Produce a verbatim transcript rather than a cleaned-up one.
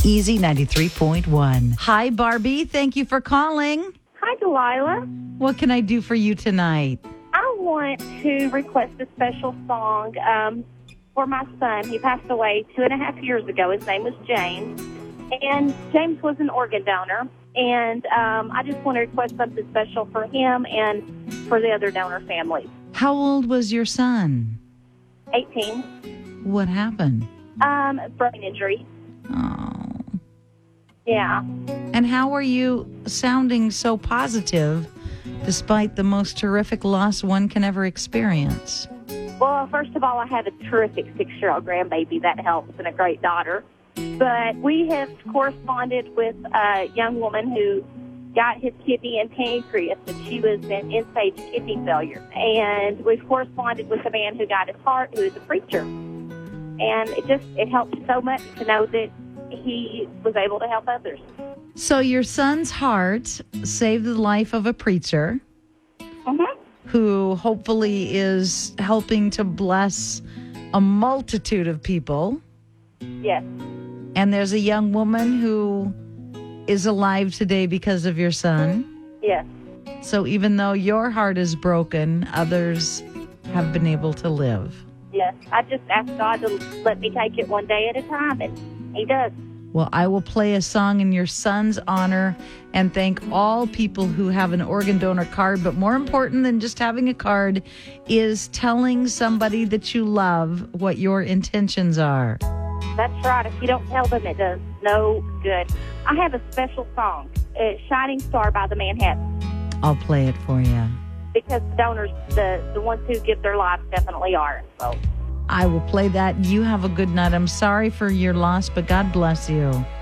Easy ninety-three point one. Hi, Barbie. Thank you for calling. Hi, Delilah. What can I do for you tonight? I want to request a special song um, for my son. He passed away two and a half years ago. His name was James. And James was an organ donor. And um, I just want to request something special for him and for the other donor families. How old was your son? eighteen. What happened? Um, brain injury. Oh. Yeah. And how are you sounding so positive despite the most terrific loss one can ever experience? Well, first of all, I have a terrific six-year-old grandbaby. That helps, and a great daughter. But we have corresponded with a young woman who got his kidney and pancreas, and she was in end-stage kidney failure. And we've corresponded with a man who got his heart, who is a preacher. And it just, it helps so much to know that he was able to help others. So your son's heart saved the life of a preacher Mm-hmm. who hopefully is helping to bless a multitude of people. Yes. And there's a young woman who is alive today because of your son. Yes. So even though your heart is broken, others have been able to live. Yes. I just asked God to let me take it one day at a time, and he does. Well, I will play a song in your son's honor and thank all people who have an organ donor card. But more important than just having a card is telling somebody that you love what your intentions are. That's right. If you don't tell them, it does no good. I have a special song, uh, Shining Star by the Manhattan, I'll play it for you. because donors, the, the ones who give their lives definitely are. So I will play that. You have a good night. I'm sorry for your loss, but God bless you.